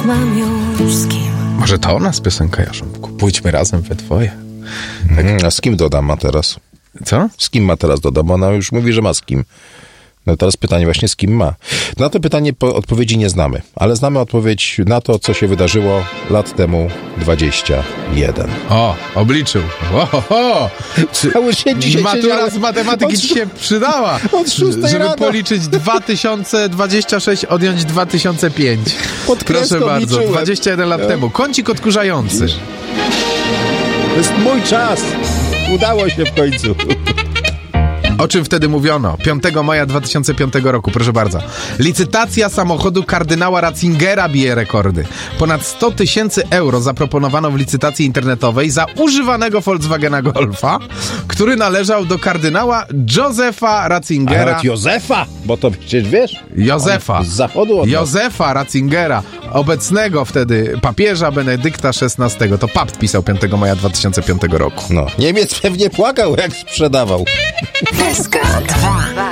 mam już z kim. Może to o nas piosenka, Jarząbku? Pójdźmy razem we dwoje. A z kim dodam ma teraz? Co? Z kim ma teraz dodam? Ona już mówi, że ma z kim. No teraz pytanie właśnie, z kim ma. Na to pytanie odpowiedzi nie znamy, ale znamy odpowiedź na to, co się wydarzyło lat temu 21. O, obliczył. Cały dzień dzisiaj Matura z matematyki ci się przydała. Od 6 żeby rano. policzyć 2026, odjąć 2005. Pod kreską Proszę bardzo, liczyłem. 21 lat temu. Kącik odkurzający. To jest mój czas. Udało się w końcu. O czym wtedy mówiono? 5 maja 2005 roku, proszę bardzo. Licytacja samochodu kardynała Ratzingera bije rekordy. Ponad 100 000 euro zaproponowano w licytacji internetowej za używanego Volkswagena Golfa, który należał do kardynała Józefa Ratzingera. Nawet Józefa, bo to przecież wiesz. Józefa. Z zachodu od nas. Józefa Ratzingera, obecnego wtedy papieża Benedykta XVI. To papt pisał 5 maja 2005 roku. No, Niemiec pewnie płakał, jak sprzedawał. Deska 2.